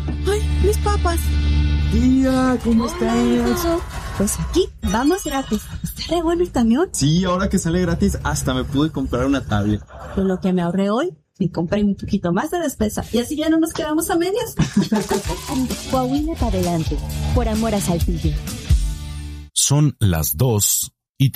¡Ay, mis papas! Tía, ¿cómo estás? Pues aquí, vamos gratis. ¿Está re bueno el camión? Sí, ahora que sale gratis, hasta me pude comprar una tablet. Con lo que me ahorré hoy, y compré un poquito más de despesa. Y así ya no nos quedamos a medias. Coahuila para adelante, por amor a Saltillo. Son las 2